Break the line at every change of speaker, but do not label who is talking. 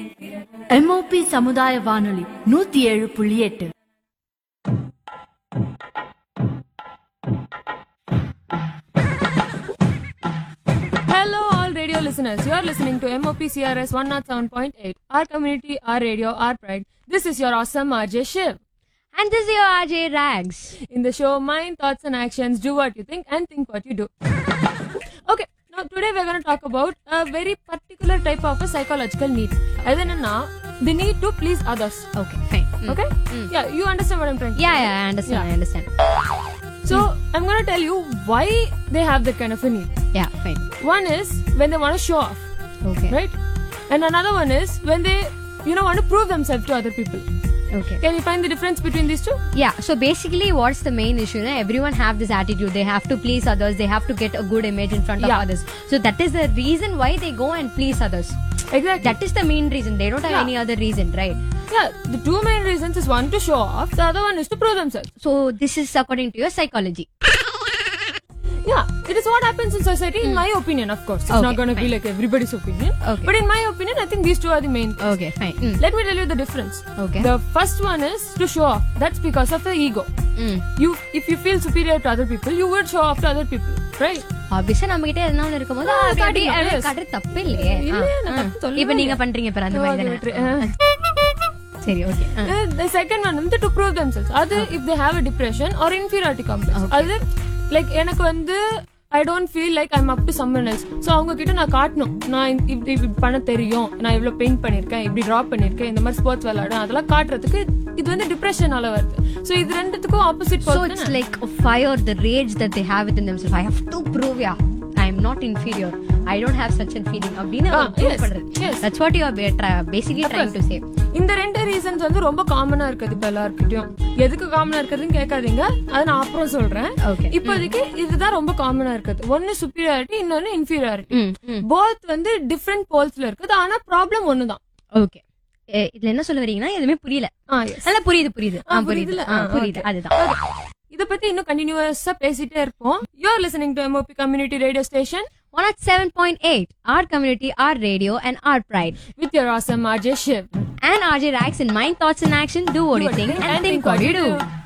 MOP சமுதாய வானொலி 107.8.
Hello all radio listeners, you are listening to MOP CRS 107.8, our community, our radio, our pride. This is your awesome RJ Shiv.
And this is your RJ Rags.
In the show, mind, thoughts and actions, do what you think and think what you do. Okay, now today we're going to talk about a very particular type of a psychological need. The need to please others.
Okay, fine.
Okay? Yeah, you understand what I'm trying to say?
Yeah, I understand.
So, I'm going to tell you why they have that kind of a need.
Yeah, fine.
One is when they want to show off.
Okay.
Right? And another one is when they, want to prove themselves to other people.
Okay.
Can you find the difference between these two?
Yeah, so basically what's the main issue? Everyone have this attitude. They have to please others. They have to get a good image in front of others. So that is the reason why they go and please others.
Exactly.
That is the main reason. They don't have any other reason, right?
Yeah, the two main reasons is one to show off, the other one is to prove themselves.
So this is according to your psychology.
Yeah, it is what happens in society, in my opinion, of course. It's not going to be like everybody's opinion.
Okay.
But in my opinion, I think these two are the main things.
Okay, fine.
Let me tell you the difference.
Okay.
The first one is to show off. That's because of the ego. If you feel superior to other people, you would show off to other people, right?
Obviously நம்ம கிட்ட என்ன இருக்கும்போது காட்டுறது தப்பு இல்லையே. இப்போ நீங்க பண்றீங்க பாரு அந்த மாதிரி தானே. சரி, okay.
The second one is to prove themselves. அது if they have a depression or inferiority complex. அது like எனக்கு I don't feel like I'm up to someone else. So அவங்க கிட்ட நான் காட்டணும், நான் இப்படி பண்ண தெரியும், நான் இவ்வளவு பெயிண்ட் பண்ணிருக்கேன், இப்படி டிரா பண்ணிருக்கேன், இந்த மாதிரி ஸ்போர்ட்ஸ் விளையாடுறேன், அதெல்லாம் காட்டுறதுக்கு இது டிப்ரெஷனால வருது. So இது ரெண்டுத்துக்கும் opposite.
So it's like a fire, the rage that they have within themselves. I have to prove, I am not inferior. I don't have such a feeling. Yes. That's what you are basically trying to say.
இந்த ரெண்டு reasons ரொம்ப காமனா இருக்குது இப்ப எல்லார்கிட்டயும். எதுக்கு காமனா இருக்குதுன்னு கேட்காதீங்க, அதை நான் அப்புறம் சொல்றேன். இப்போதைக்கு இதுதான் ரொம்ப காமனா இருக்குது. ஒன்னு சுப்பீரியாரிட்டி, இன்னொன்னு இன்ஃபீரியாரிட்டி. போத் டிஃபரெண்ட் போல்ஸ்ல இருக்குது, ஆனா ப்ராப்ளம் ஒண்ணுதான்.
ஓகே, இதுல என்ன சொல்ல வரீங்கன்னா எதுவுமே புரியல. புரியுது அதுதான்.
இத பத்தி இன்னும் கண்டினியூஸா பேசிட்டே இருப்போம். You are listening to MOP Community Radio Station
107.8, our community, our radio, and our pride.
With your awesome RJ Shiv
and RJ Rags in Mind, Thoughts and Action. Do what you think and think what you do.